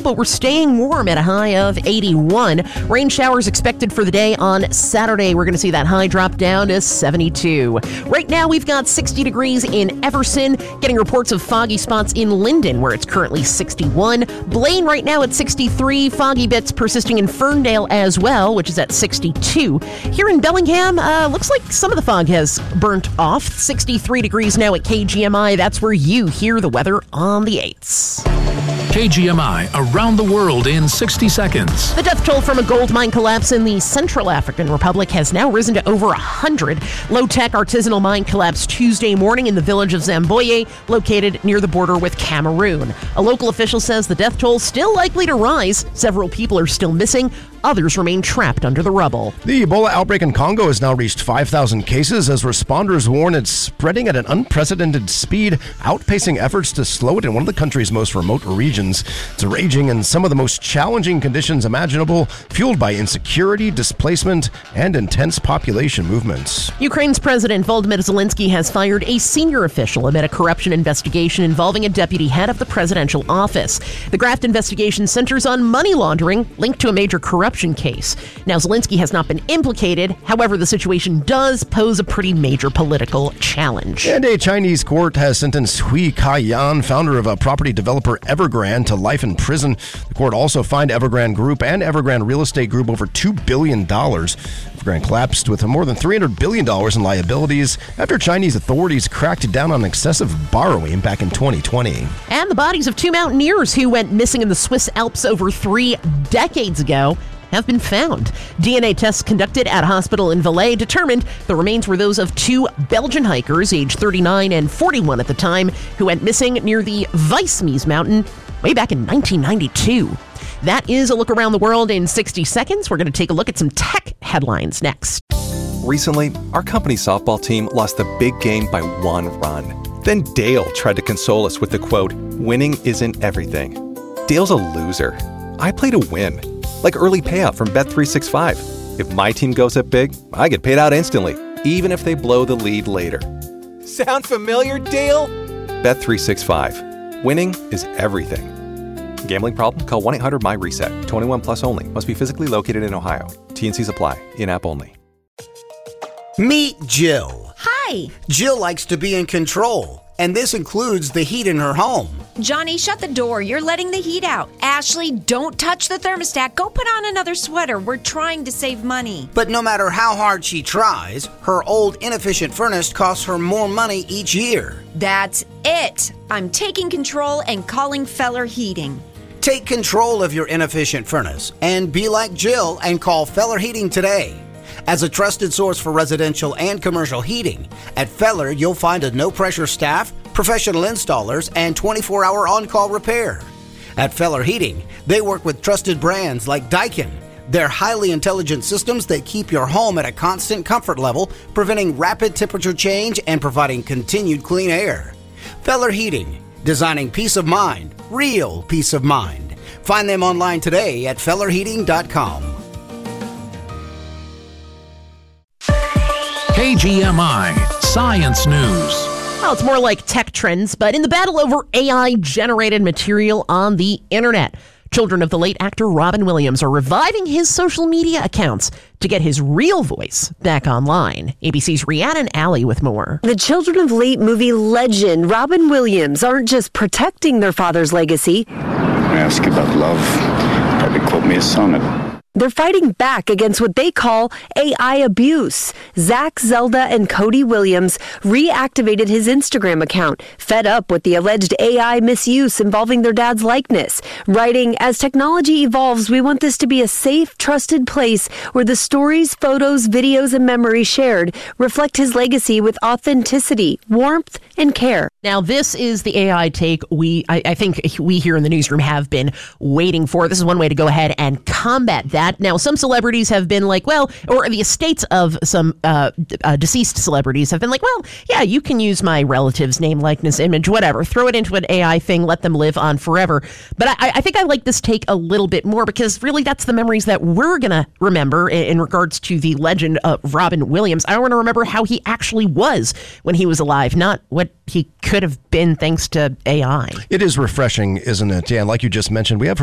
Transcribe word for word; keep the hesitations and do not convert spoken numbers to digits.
but we're staying warm at a high of eighty-one. Rain showers expected for the day on Saturday. We're going to see that high drop down to seventy-two. Right now, we've got sixty degrees in Everson, getting reports of foggy spots in Linden, where it's currently sixty-one. Blaine right now at sixty-three. Foggy bits persisting in Ferndale as well, which is at sixty-two. Here in Bellingham, uh, looks like some of the fog has burnt off. sixty-three degrees now at K G M I. That's where you hear the weather on the eights. K G M I around the world in sixty seconds. The death toll from a gold mine collapse in the Central African Republic has now risen to over one hundred. Low-tech artisanal mine collapsed Tuesday morning in the village of Zamboye, located near the border with Cameroon. A local official says the death toll still likely to rise. Several people are still missing. Others remain trapped under the rubble. The Ebola outbreak in Congo has now reached five thousand cases as responders warn it's spreading at an unprecedented speed, outpacing efforts to slow it in one of the country's most remote regions. It's raging in some of the most challenging conditions imaginable, fueled by insecurity, displacement, and intense population movements. Ukraine's President Volodymyr Zelensky has fired a senior official amid a corruption investigation involving a deputy head of the presidential office. The graft investigation centers on money laundering linked to a major corruption case. Now, Zelensky has not been implicated. However, the situation does pose a pretty major political challenge. And a Chinese court has sentenced Hui Kai-yan, founder of a property developer Evergrande, to life in prison. The court also fined Evergrande Group and Evergrande Real Estate Group over two billion dollars. Evergrande collapsed with more than three hundred billion dollars in liabilities after Chinese authorities cracked down on excessive borrowing back in twenty twenty. And the bodies of two mountaineers who went missing in the Swiss Alps over three decades ago have been found. D N A tests conducted at a hospital in Valais determined the remains were those of two Belgian hikers, aged thirty-nine and forty-one at the time, who went missing near the Weissmies Mountain way back in nineteen ninety-two. That is a look around the world in sixty seconds. We're going to take a look at some tech headlines next. Recently, our company's softball team lost the big game by one run. Then Dale tried to console us with the quote, "Winning isn't everything." Dale's a loser. I play to win. Like early payout from Bet three sixty-five. If my team goes up big, I get paid out instantly, even if they blow the lead later. Sound familiar, Dale? Bet three sixty-five. Winning is everything. Gambling problem? Call one eight hundred M Y reset. twenty-one plus only. Must be physically located in Ohio. T N Cs apply. In-app only. Meet Jill. Hi. Jill likes to be in control, and this includes the heat in her home. Johnny, shut the door. You're letting the heat out. Ashley, don't touch the thermostat. Go put on another sweater. We're trying to save money. But no matter how hard she tries, her old inefficient furnace costs her more money each year. That's it. I'm taking control and calling Feller Heating. Take control of your inefficient furnace and be like Jill and call Feller Heating today. As a trusted source for residential and commercial heating, at Feller you'll find a no-pressure staff, professional installers, and twenty-four hour on-call repair. At Feller Heating, they work with trusted brands like Daikin. They're highly intelligent systems that keep your home at a constant comfort level, preventing rapid temperature change and providing continued clean air. Feller Heating, designing peace of mind, real peace of mind. Find them online today at feller heating dot com. K G M I Science News. Well, it's more like tech trends, but in the battle over A I-generated material on the internet, children of the late actor Robin Williams are reviving his social media accounts to get his real voice back online. A B C's Rhiannon Alley with more. The children of late movie legend Robin Williams aren't just protecting their father's legacy. When I ask you about love, probably quote me a sonnet. They're fighting back against what they call A I abuse. Zach, Zelda, and Cody Williams reactivated his Instagram account, fed up with the alleged A I misuse involving their dad's likeness, writing, "As technology evolves, we want this to be a safe, trusted place where the stories, photos, videos, and memories shared reflect his legacy with authenticity, warmth, and care." Now, this is the A I take we, I, I think we here in the newsroom have been waiting for. This is one way to go ahead and combat that. Now, some celebrities have been like, well, or the estates of some uh, uh, deceased celebrities have been like, well, yeah, you can use my relative's name, likeness, image, whatever. Throw it into an A I thing, let them live on forever. But I, I think I like this take a little bit more because really that's the memories that we're going to remember in, in regards to the legend of Robin Williams. I want to remember how he actually was when he was alive, not what he could have been thanks to A I. It is refreshing, isn't it? Yeah, like you just mentioned, we have